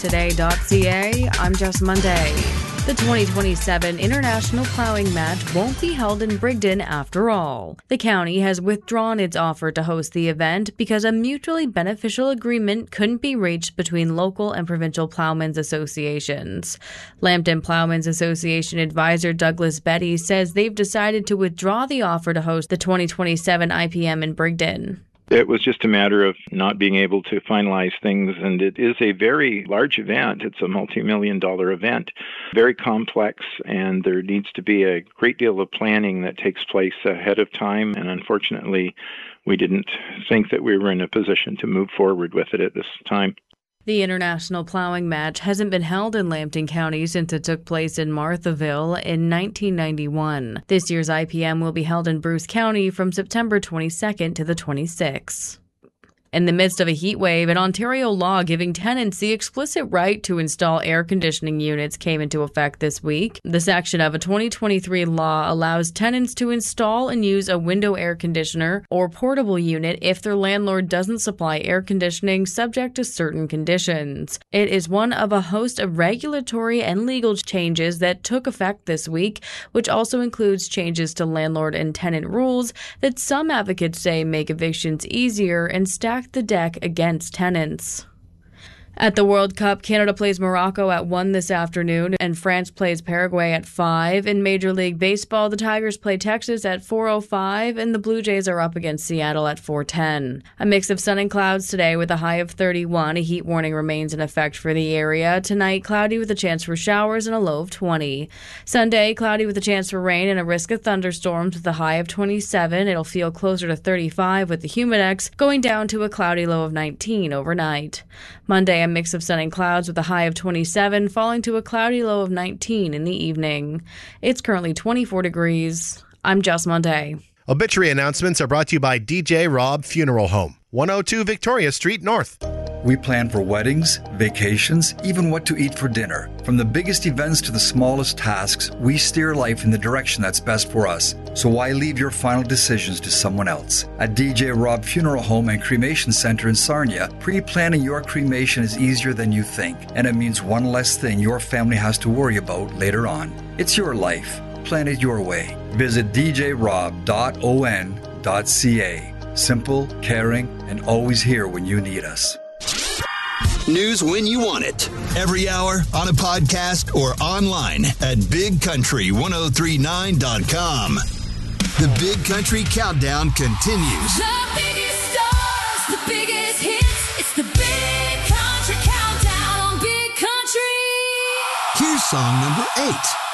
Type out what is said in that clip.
Today.ca, I'm Jess Monday. The 2027 International Plowing Match won't be held in Brigden after all. The county has withdrawn its offer to host the event because a mutually beneficial agreement couldn't be reached between local and provincial plowmen's associations. Lambton Plowmen's Association advisor Douglas Betty says they've decided to withdraw the offer to host the 2027 IPM in Brigden. It was just a matter of not being able to finalize things, and it is a very large event. It's a multi-million-dollar event, very complex, and there needs to be a great deal of planning that takes place ahead of time, and unfortunately, we didn't think that we were in a position to move forward with it at this time. The International Plowing Match hasn't been held in Lambton County since it took place in Marthaville in 1991. This year's IPM will be held in Bruce County from September 22nd to the 26th. In the midst of a heat wave, an Ontario law giving tenants the explicit right to install air conditioning units came into effect this week. The section of a 2023 law allows tenants to install and use a window air conditioner or portable unit if their landlord doesn't supply air conditioning subject to certain conditions. It is one of a host of regulatory and legal changes that took effect this week, which also includes changes to landlord and tenant rules that some advocates say make evictions easier and stack the deck against tenants. At the World Cup, Canada plays Morocco at 1 this afternoon, and France plays Paraguay at 5. In Major League Baseball, the Tigers play Texas at 4:05, and the Blue Jays are up against Seattle at 4:10. A mix of sun and clouds today with a high of 31. A heat warning remains in effect for the area. Tonight, cloudy with a chance for showers and a low of 20. Sunday, cloudy with a chance for rain and a risk of thunderstorms with a high of 27. It'll feel closer to 35 with the humidex going down to a cloudy low of 19 overnight. Monday, a mix of sun and clouds with a high of 27, falling to a cloudy low of 19 in the evening. It's currently 24 degrees. I'm Jess Monday. Obituary announcements are brought to you by DJ Robb Funeral Home, 102 Victoria Street North. We plan for weddings, vacations, even what to eat for dinner. From the biggest events to the smallest tasks, we steer life in the direction that's best for us. So why leave your final decisions to someone else? At DJ Robb Funeral Home and Cremation Center in Sarnia, pre-planning your cremation is easier than you think, and it means one less thing your family has to worry about later on. It's your life. Plan it your way. Visit djrob.on.ca. Simple, caring, and always here when you need us. News when you want it. Every hour on a podcast or online at bigcountry1039.com. The Big Country Countdown continues. The biggest stars, the biggest hits. It's the Big Country Countdown on Big Country. Here's song number 8.